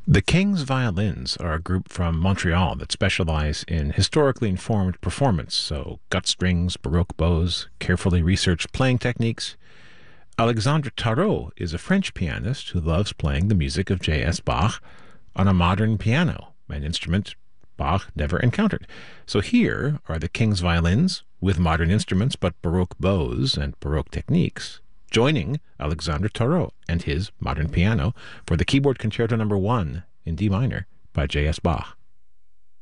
The King's Violins are a group from Montreal that specialize in historically informed performance, so gut strings, baroque bows, carefully researched playing techniques. Alexandre Tarot is a French pianist who loves playing the music of J.S. Bach on a modern piano, an instrument Bach never encountered. So here are the King's Violins with modern instruments but baroque bows and baroque techniques, joining Alexandre Tarot and his modern piano for the Keyboard Concerto No. 1 in D minor by J.S. Bach.